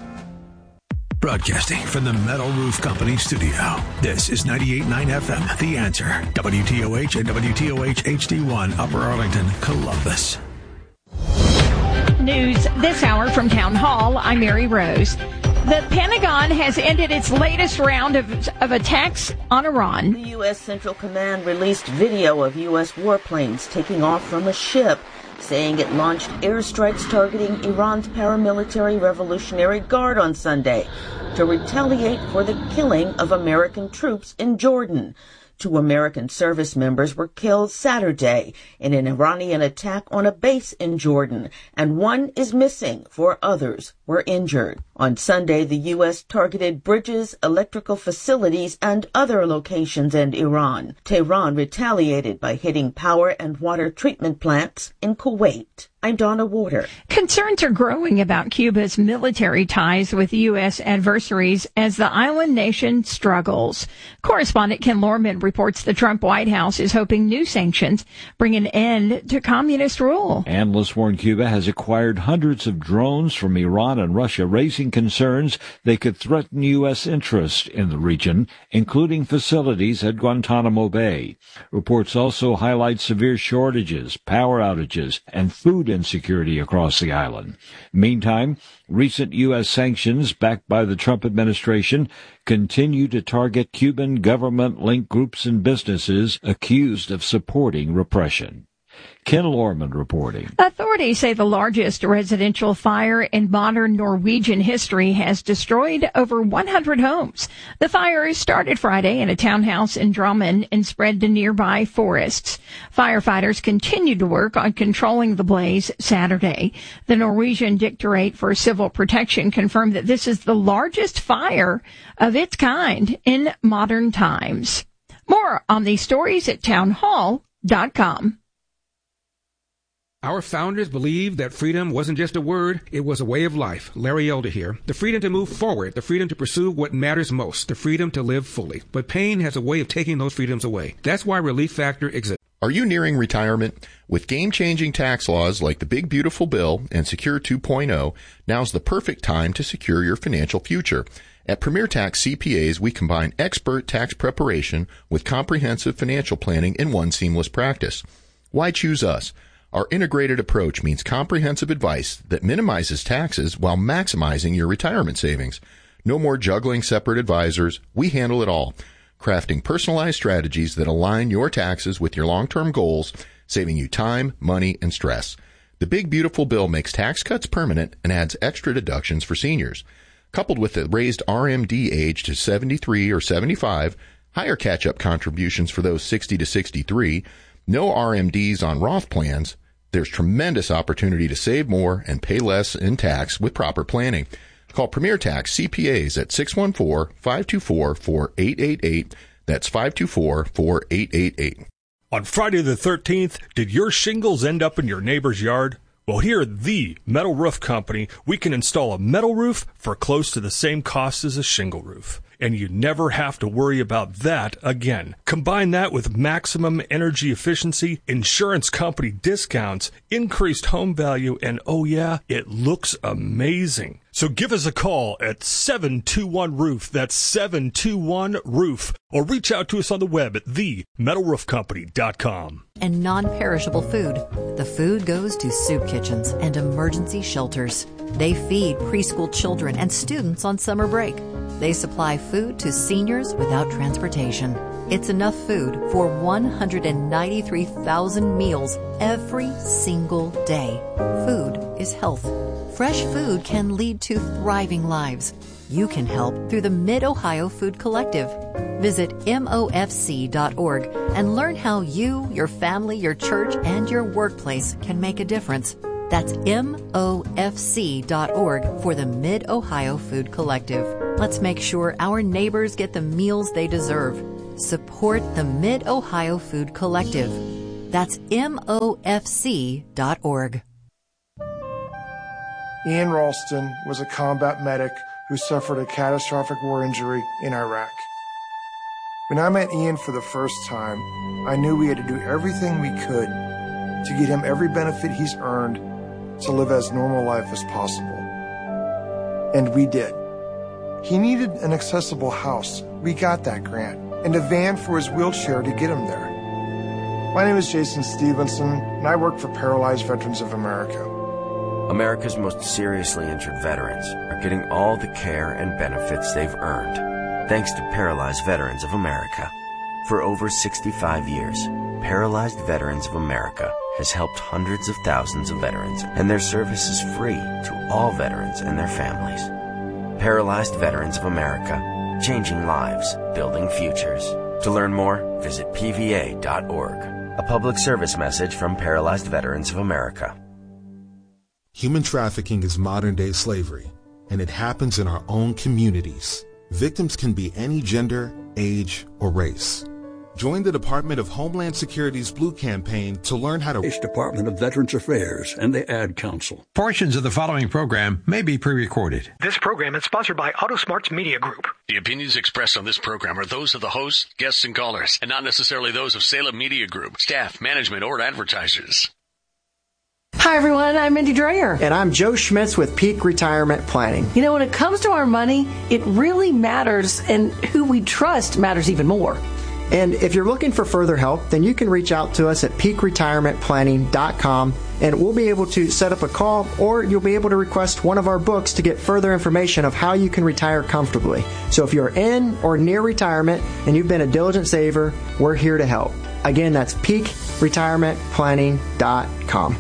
Broadcasting from the Metal Roof Company studio, this is ninety-eight point nine F M, The Answer, W T O H and W T O H H D one, Upper Arlington, Columbus. News this hour from Town Hall. I'm Mary Rose. The Pentagon has ended its latest round of, of attacks on Iran. The U S. Central Command released video of U S warplanes taking off from a ship, saying it launched airstrikes targeting Iran's paramilitary Revolutionary Guard on Sunday to retaliate for the killing of American troops in Jordan. Two American service members were killed Saturday in an Iranian attack on a base in Jordan, and one is missing, four others were injured. On Sunday, the U S targeted bridges, electrical facilities, and other locations in Iran. Tehran retaliated by hitting power and water treatment plants in Kuwait. I'm Donna Warder. Concerns are growing about Cuba's military ties with U S adversaries as the island nation struggles. Correspondent Ken Lorman reports the Trump White House is hoping new sanctions bring an end to communist rule. Analysts warn Cuba has acquired hundreds of drones from Iran and Russia, raising concerns they could threaten U S interests in the region, including facilities at Guantanamo Bay. Reports also highlight severe shortages, power outages, and food insecurity across the island. Meantime, recent U S sanctions backed by the Trump administration continue to target Cuban government-linked groups and businesses accused of supporting repression. Ken Lorman reporting. Authorities say the largest residential fire in modern Norwegian history has destroyed over one hundred homes. The fire started Friday in a townhouse in Drammen and spread to nearby forests. Firefighters continued to work on controlling the blaze Saturday. The Norwegian Directorate for Civil Protection confirmed that this is the largest fire of its kind in modern times. More on these stories at town hall dot com. Our founders believed that freedom wasn't just a word, it was a way of life. Larry Elder here. The freedom to move forward, the freedom to pursue what matters most, the freedom to live fully. But pain has a way of taking those freedoms away. That's why Relief Factor exists. Are you nearing retirement? With game-changing tax laws like the Big Beautiful Bill and Secure two point oh, now's the perfect time to secure your financial future. At Premier Tax C P As, we combine expert tax preparation with comprehensive financial planning in one seamless practice. Why choose us? Our integrated approach means comprehensive advice that minimizes taxes while maximizing your retirement savings. No more juggling separate advisors. We handle it all, crafting personalized strategies that align your taxes with your long-term goals, saving you time, money, and stress. The Big Beautiful Bill makes tax cuts permanent and adds extra deductions for seniors. Coupled with the raised R M D age to seventy-three or seventy-five, higher catch-up contributions for those sixty to sixty-three, no R M Ds on Roth plans. There's tremendous opportunity to save more and pay less in tax with proper planning. Call Premier Tax C P As at six one four, five two four, four eight eight eight. That's five two four, four eight eight eight. On Friday the thirteenth, did your shingles end up in your neighbor's yard? Well, here at the Metal Roof Company, we can install a metal roof for close to the same cost as a shingle roof. And you never have to worry about that again. Combine that with maximum energy efficiency, insurance company discounts, increased home value, and oh yeah, it looks amazing. So give us a call at seven two one roof. That's seven two one roof. Or reach out to us on the web at the metal roof company dot com. And non-perishable food. The food goes to soup kitchens and emergency shelters. They feed preschool children and students on summer break. They supply food to seniors without transportation. It's enough food for one hundred ninety-three thousand meals every single day. Food is health. Fresh food can lead to thriving lives. You can help through the Mid-Ohio Food Collective. Visit M O F C dot org and learn how you, your family, your church, and your workplace can make a difference. That's M O F C dot org for the Mid-Ohio Food Collective. Let's make sure our neighbors get the meals they deserve. Support the Mid-Ohio Food Collective. That's M O F C dot org. Ian Ralston was a combat medic who suffered a catastrophic war injury in Iraq. When I met Ian for the first time, I knew we had to do everything we could to get him every benefit he's earned to live as normal life as possible. And we did. He needed an accessible house. We got that grant. And a van for his wheelchair to get him there. My name is Jason Stevenson, and I work for Paralyzed Veterans of America. America's most seriously injured veterans are getting all the care and benefits they've earned, thanks to Paralyzed Veterans of America. For over sixty-five years, Paralyzed Veterans of America has helped hundreds of thousands of veterans, and their service is free to all veterans and their families. Paralyzed Veterans of America, changing lives, building futures. To learn more, visit P V A dot org. A public service message from Paralyzed Veterans of America. Human trafficking is modern-day slavery, and it happens in our own communities. Victims can be any gender, age, or race. Join the Department of Homeland Security's Blue Campaign to learn how to reach Department of Veterans Affairs and the Ad Council. Portions of the following program may be pre-recorded. This program is sponsored by AutoSmarts Media Group. The opinions expressed on this program are those of the hosts, guests, and callers, and not necessarily those of Salem Media Group, staff, management, or advertisers. Hi, everyone. I'm Mindy Dreyer. And I'm Joe Schmitz with Peak Retirement Planning. You know, when it comes to our money, it really matters, and who we trust matters even more. And if you're looking for further help, then you can reach out to us at peak retirement planning dot com, and we'll be able to set up a call, or you'll be able to request one of our books to get further information of how you can retire comfortably. So if you're in or near retirement and you've been a diligent saver, we're here to help. Again, that's peak retirement planning dot com.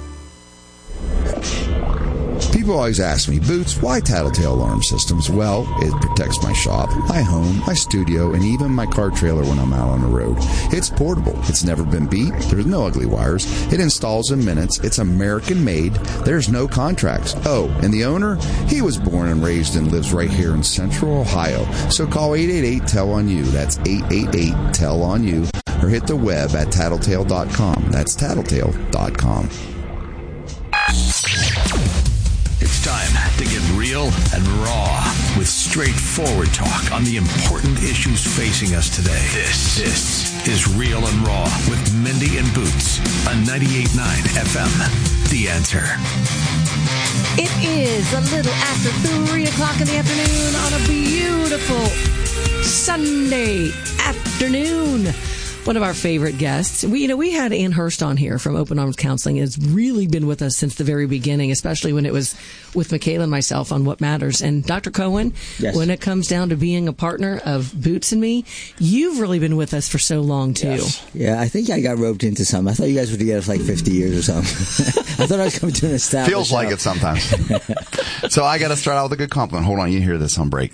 People always ask me, Boots, why Tattletale Alarm Systems? Well, it protects my shop, my home, my studio, and even my car trailer when I'm out on the road. It's portable. It's never been beat. There's no ugly wires. It installs in minutes. It's American made. There's no contracts. Oh, and the owner? He was born and raised and lives right here in Central Ohio. So call eight eight eight, T E L on you. That's eight eight eight, T E L on you. Or hit the web at tattletale dot com. That's tattletale dot com. It's time to get real and raw with straightforward talk on the important issues facing us today. This, this is Real and Raw with Mindy and Boots on ninety-eight point nine F M. The Answer. It is a little after three o'clock in the afternoon on a beautiful Sunday afternoon. One of our favorite guests. We, you know, we had Ann Hurst on here from Open Arms Counseling. Has really been with us since the very beginning, especially when it was with Michaela and myself on What Matters. And Doctor Cohen, yes. When it comes down to being a partner of Boots and me, you've really been with us for so long, too. Yes. Yeah, I think I got roped into something. I thought you guys were together for like fifty years or something. I thought I was coming to an establishment. Feels like it sometimes. So I got to start out with a good compliment. Hold on, you hear this on break.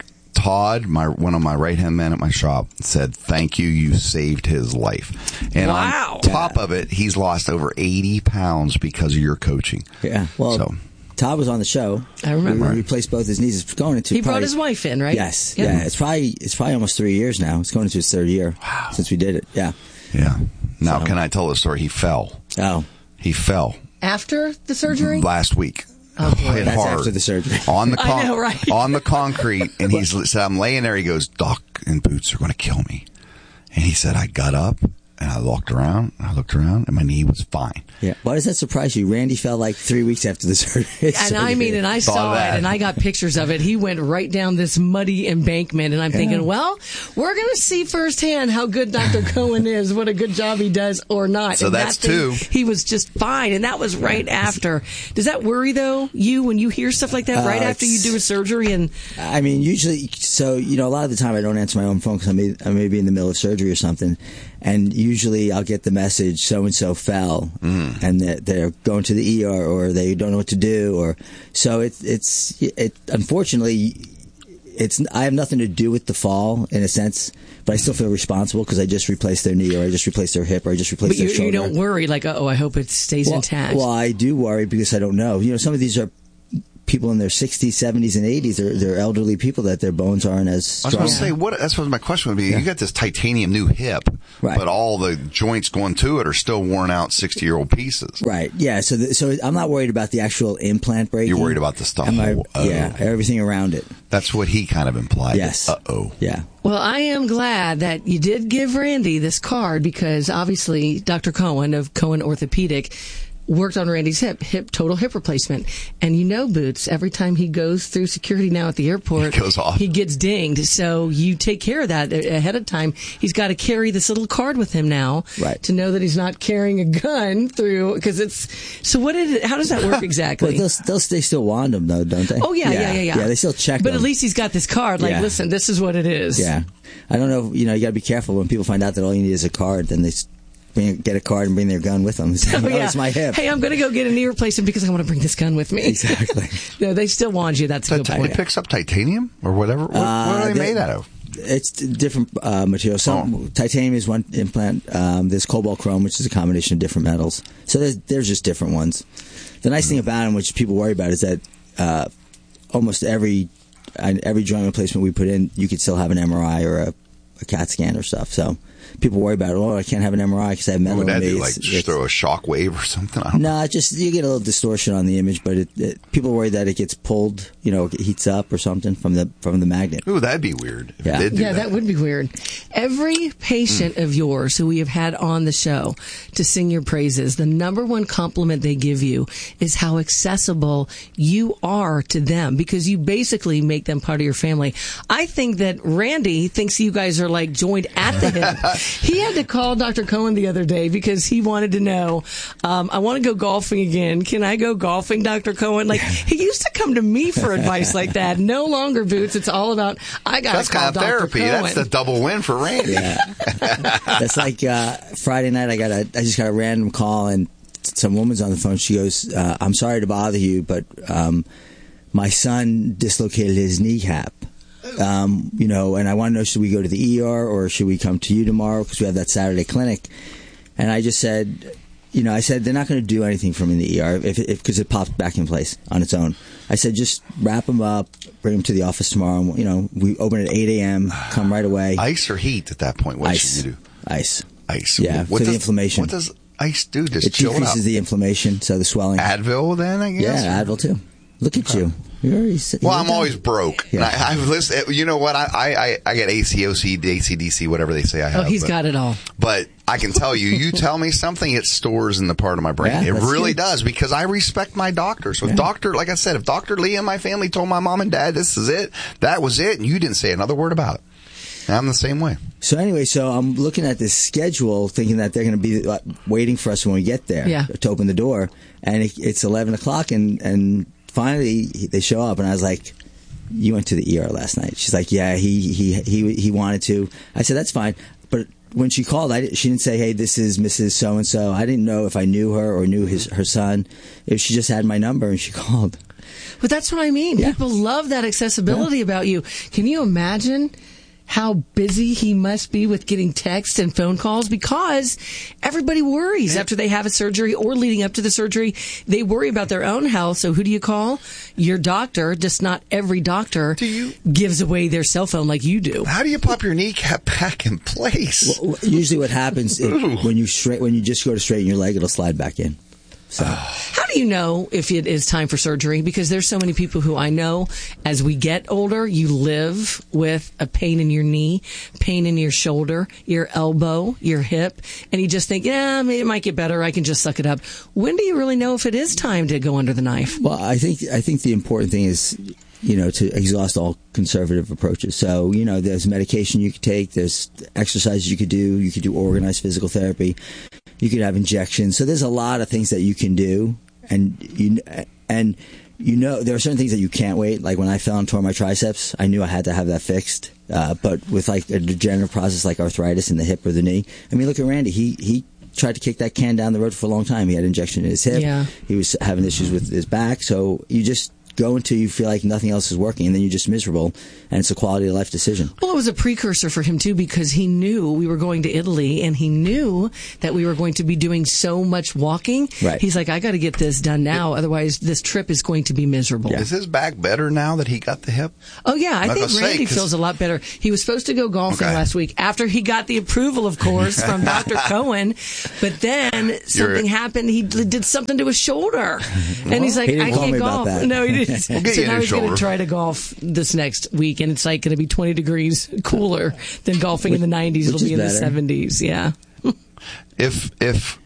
Todd, my one of my right hand men at my shop, said, "Thank you, you saved his life." And wow. on top of it, he's lost over eighty pounds because of your coaching. Yeah. Well, so. Todd was on the show. I remember. We replaced both his knees. It's going into he probably, brought his wife in, right? Yes. Yeah. yeah. It's probably it's probably almost three years now. It's going into his third year wow. since we did it. Yeah. Yeah. Now, so. can I tell the story? He fell. Oh. He fell. After the surgery? Last week. Oh, boy. That's hard. after the surgery. On the, con- I know, right? on the concrete. And he said, I'm laying there. He goes, "Doc and Boots are going to kill me." And he said, I got up. And I looked around, I looked around, and my knee was fine. Yeah. Why does that surprise you? Randy fell like three weeks after the surgery. And I mean, and I saw it, and I got pictures of it. He went right down this muddy embankment, and I'm yeah. thinking, well, we're going to see firsthand how good Doctor Cohen is, what a good job he does or not. So and that's that thing, two. He was just fine, and that was right after. Does that worry, though, you, when you hear stuff like that, right uh, after you do a surgery? And I mean, usually, so, you know, a lot of the time I don't answer my own phone because I may, I may be in the middle of surgery or something. And usually I'll get the message, so-and-so fell, mm. and they're, they're going to the E R, or they don't know what to do. Or so it, it's, it, unfortunately, it's, I have nothing to do with the fall, in a sense, but I still feel responsible because I just replaced their knee, or I just replaced their hip, or I just replaced but their you, shoulder. you don't worry, like, oh, I hope it stays well, intact. Well, I do worry because I don't know. You know, some of these are people in their sixties, seventies, and eighties. They're, they're elderly people that their bones aren't as strong. I was going to say, what, that's what my question would be. Yeah. You got this titanium new hip, right. but all the joints going to it are still worn out sixty-year-old pieces. Right, yeah. So the, so I'm not worried about the actual implant breaking. You're worried about the stuff. I, yeah, everything around it. That's what he kind of implied. Yes. Uh-oh. Yeah. Well, I am glad that you did give Randy this card because obviously Doctor Cohen of Cohen Orthopedic worked on Randy's hip, hip total hip replacement. And you know, Boots, every time he goes through security now at the airport, he goes off. He gets dinged. So you take care of that ahead of time. He's got to carry this little card with him now right. to know that he's not carrying a gun through, because it's, so what did it, how does that work exactly? Well, they'll, they'll, they still wand them though, don't they? Oh yeah, yeah, yeah, yeah. Yeah, yeah they still check But them. At least he's got this card, like, yeah. listen, this is what it is. Yeah. I don't know, you know, you got to be careful when people find out that all you need is a card, then they Bring, get a card and bring their gun with them. So, oh, yeah. Oh, it's my hip. Hey, I'm going to go get a knee replacement because I want to bring this gun with me. Exactly. No, they still want you. That's a good point. It picks up titanium or whatever. What, uh, what are they, they made out of? It's different uh, materials. Some oh. Titanium is one implant. Um, there's cobalt chrome, which is a combination of different metals. So there's, there's just different ones. The nice mm. thing about them, which people worry about, is that uh, almost every uh, every joint replacement we put in, you could still have an M R I or a, a CAT scan or stuff. So people worry about it. Oh, I can't have an M R I because I have metal in me. What would that in do? Like just throw a shock wave or something? I don't no, know. Nah, just you get a little distortion on the image, but it, it, people worry that it gets pulled, you know, it heats up or something from the from the magnet. Ooh, that'd be weird. If yeah, it did do yeah, that. that would be weird. Every patient mm. of yours who we have had on the show to sing your praises, the number one compliment they give you is how accessible you are to them, because you basically make them part of your family. I think that Randy thinks you guys are like joined at the hip. He had to call Doctor Cohen the other day because he wanted to know, um, I want to go golfing again. Can I go golfing, Doctor Cohen? Like, he used to come to me for advice like that. No longer, Boots. It's all about, I got to call kind of Doctor therapy. Cohen. That's the double win for Randy. Yeah. That's like uh, Friday night, I got a, I just got a random call, and some woman's on the phone. She goes, uh, I'm sorry to bother you, but um, my son dislocated his kneecap. Um, you know, and I want to know, should we go to the E R or should we come to you tomorrow because we have that Saturday clinic? And I just said, you know, I said they're not going to do anything for me in the E R if because it, it pops back in place on its own. I said just wrap him up, bring him to the office tomorrow. And, you know, we open at eight a.m., come right away. Ice or heat at that point? What ice. should you do? Ice. Ice. Yeah, what for does, the inflammation. What does ice do? Just it chill decreases it out. the inflammation, so the swelling. Advil then, I guess? Yeah, Advil too. Look at okay. you. You're already, well, I'm always broke. Yeah. I, I've listened. You know what? I I I get A C O C, A C D C, whatever they say I have. Oh, he's but, got it all. But I can tell you, you tell me something, it stores in the part of my brain. Yeah, it really good. does, because I respect my doctor. So yeah. if Doctor, like I said, if Doctor Lee and my family told my mom and dad this is it, that was it, and you didn't say another word about it. And I'm the same way. So anyway, so I'm looking at this schedule, thinking that they're going to be uh, waiting for us when we get there yeah. to open the door, and it, it's eleven o'clock, and and. Finally, they show up, and I was like, "You went to the E R last night?" She's like, "Yeah, he he he he wanted to." I said, "That's fine, but when she called, I she didn't say, "Hey, this is Missus So and So." I didn't know if I knew her or knew his her son. If she just had my number and she called. But that's what I mean. Yeah. People love that accessibility yeah. about you. Can you imagine how busy he must be with getting texts and phone calls? Because everybody worries yeah. after they have a surgery or leading up to the surgery. They worry about their own health. So who do you call? Your doctor. Just not every doctor do you, gives away their cell phone like you do. How do you pop your kneecap back in place? Well, usually what happens is when you straight, when you just go to straighten your leg, it'll slide back in. So. How do you know if it is time for surgery? Because there's so many people who I know, as we get older, you live with a pain in your knee, pain in your shoulder, your elbow, your hip, and you just think, yeah, maybe it might get better. I can just suck it up. When do you really know if it is time to go under the knife? Well, I think I think the important thing is, you know, to exhaust all conservative approaches. So, you know, there's medication you could take, there's exercises you could do, you could do organized physical therapy. You could have injections. So there's a lot of things that you can do, and you and you know there are certain things that you can't wait. Like when I fell and tore my triceps, I knew I had to have that fixed. Uh, but with like a degenerative process like arthritis in the hip or the knee, I mean, look at Randy. He he tried to kick that can down the road for a long time. He had injection in his hip. Yeah. He was having issues with his back. So you just go until you feel like nothing else is working, and then you're just miserable, and it's a quality of life decision. Well, it was a precursor for him, too, because he knew we were going to Italy, and he knew that we were going to be doing so much walking. Right. He's like, I got to get this done now, otherwise this trip is going to be miserable. Yeah. Is his back better now that he got the hip? Oh, yeah, I, I think Randy say, feels a lot better. He was supposed to go golfing okay. last week after he got the approval, of course, from Doctor Cohen, but then something You're... happened. He did something to his shoulder, and well, he's like, he I can't golf. No, he didn't. We'll get so you now he's going to try to golf this next week, and it's like going to be twenty degrees cooler than golfing which, in the nineties. It'll be in better. the seventies. Yeah. if if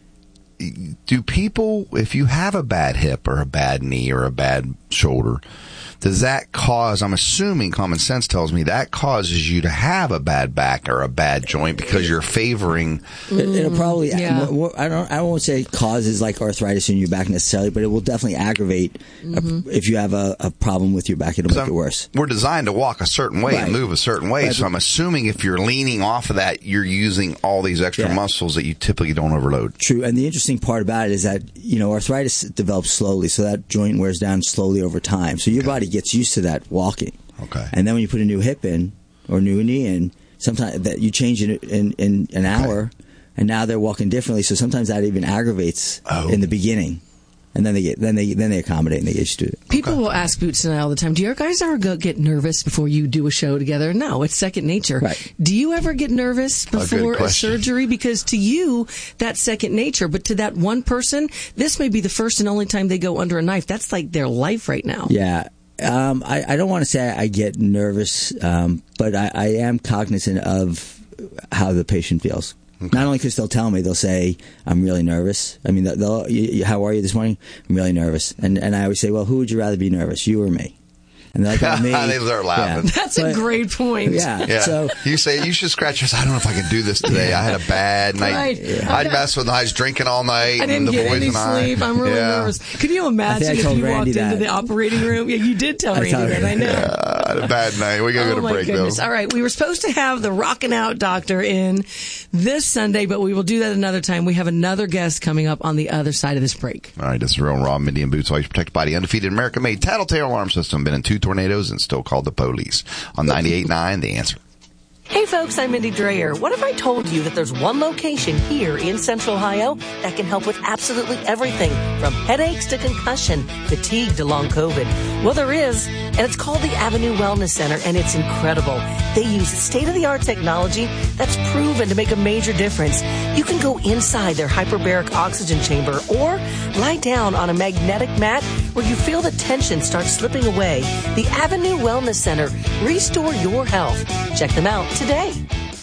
do people, if you have a bad hip or a bad knee or a bad shoulder, does that cause, I'm assuming common sense tells me that causes you to have a bad back or a bad joint because you're favoring. It, it'll probably, yeah. I don't, I won't say it causes like arthritis in your back necessarily, but it will definitely aggravate mm-hmm. a, if you have a, a problem with your back, it'll make it worse. We're designed to walk a certain way right. and move a certain way. Right. So I'm assuming if you're leaning off of that, you're using all these extra yeah. muscles that you typically don't overload. True. And the interesting part about it is that, you know, arthritis develops slowly. So that joint wears down slowly over time. So your okay. body gets used to that walking. Okay. And then when you put a new hip in or new knee in, sometimes that you change it in, in, in an hour, okay. and now they're walking differently. So sometimes that even aggravates oh. in the beginning. And then they get, then they, then they accommodate and they get used to it. People okay. will ask Boots and I all the time, do your guys ever go get nervous before you do a show together? No, it's second nature. Right. Do you ever get nervous before a, a surgery? Because to you, that's second nature. But to that one person, this may be the first and only time they go under a knife. That's like their life right now. Yeah. Um, I, I don't want to say I get nervous, um, but I, I am cognizant of how the patient feels. Okay. Not only because they'll tell me, they'll say, I'm really nervous. I mean, they'll, you, how are you this morning? I'm really nervous. And and I always say, well, who would you rather be nervous, you or me? And they're like, oh, me. They start laughing. Yeah. That's but, a great point. Yeah. yeah. So you say you should scratch your. I don't know if I can do this today. Yeah. I had a bad night. Right. Yeah. I'd mess with. I was drinking all night. I didn't and the get boys any and I. sleep. I'm really yeah. nervous. Can you imagine I I if you Randy walked that. into the operating room? Yeah, you did tell Randy that. I know. Yeah, I had a bad night. We gotta oh go to my break goodness. though. All right, we were supposed to have the Rockin' Out Doctor in this Sunday, but we will do that another time. We have another guest coming up on the other side of this break. All right, this is Real and Raw. Mindy and Boots, always protected by the undefeated American-made Tattletale alarm system. Been in two tornadoes and still called the police. On ninety-eight point nine, The Answer. Hey folks, I'm Mindy Dreyer. What if I told you that there's one location here in Central Ohio that can help with absolutely everything from headaches to concussion, fatigue to long COVID? Well, there is, and it's called the Avenue Wellness Center, and it's incredible. They use state-of-the-art technology that's proven to make a major difference. You can go inside their hyperbaric oxygen chamber or lie down on a magnetic mat where you feel the tension start slipping away. The Avenue Wellness Center. Restore your health. Check them out today.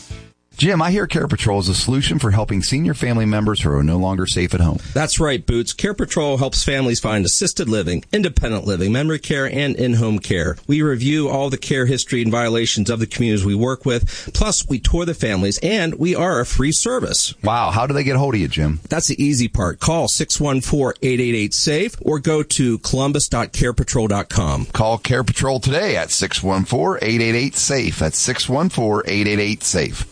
Jim, I hear Care Patrol is a solution for helping senior family members who are no longer safe at home. That's right, Boots. Care Patrol helps families find assisted living, independent living, memory care, and in-home care. We review all the care history and violations of the communities we work with. Plus, we tour the families, and we are a free service. Wow. How do they get a hold of you, Jim? That's the easy part. Call six one four, eight eight eight, SAFE or go to columbus dot care patrol dot com. Call Care Patrol today at six one four, eight eight eight, SAFE. That's six one four, eight eight eight, SAFE.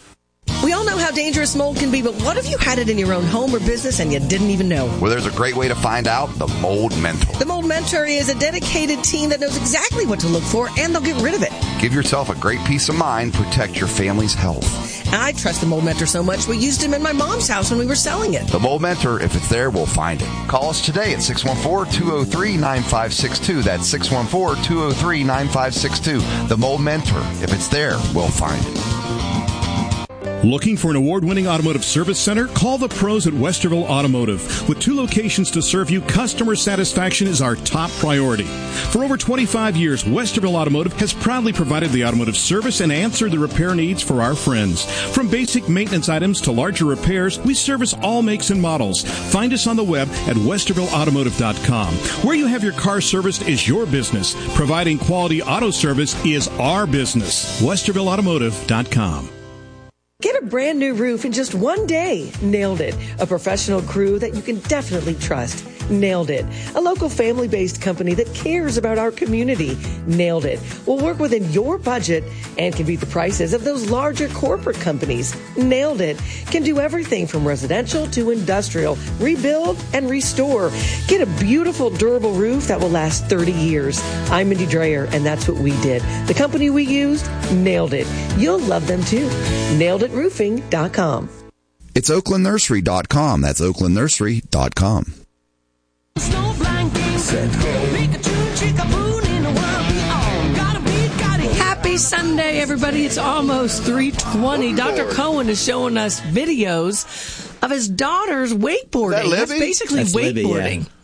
We all know how dangerous mold can be, but what if you had it in your own home or business and you didn't even know? Well, there's a great way to find out, the Mold Mentor. The Mold Mentor is a dedicated team that knows exactly what to look for, and they'll get rid of it. Give yourself a great peace of mind. Protect your family's health. I trust the Mold Mentor so much, we used him in my mom's house when we were selling it. The Mold Mentor, if it's there, we'll find it. Call us today at six one four, two oh three, nine five six two. That's six one four, two oh three, nine five six two. The Mold Mentor, if it's there, we'll find it. Looking for an award-winning automotive service center? Call the pros at Westerville Automotive. With two locations to serve you, customer satisfaction is our top priority. For over twenty-five years, Westerville Automotive has proudly provided the automotive service and answered the repair needs for our friends. From basic maintenance items to larger repairs, we service all makes and models. Find us on the web at westerville automotive dot com. Where you have your car serviced is your business. Providing quality auto service is our business. westerville automotive dot com. Get a brand new roof in just one day. Nailed It. A professional crew that you can definitely trust. Nailed It. A local family-based company that cares about our community. Nailed It. Will work within your budget and can beat the prices of those larger corporate companies. Nailed It. Can do everything from residential to industrial. Rebuild and restore. Get a beautiful, durable roof that will last thirty years. I'm Mindy Dreyer, and that's what we did. The company we used, Nailed It. You'll love them too. nailed it roofing dot com. It's oakland nursery dot com. That's oakland nursery dot com. Happy Sunday, everybody. It's almost three twenty. Doctor Cohen is showing us videos of his daughter's wakeboarding. Is that That's Libby? basically That's Libby, wakeboarding. yeah.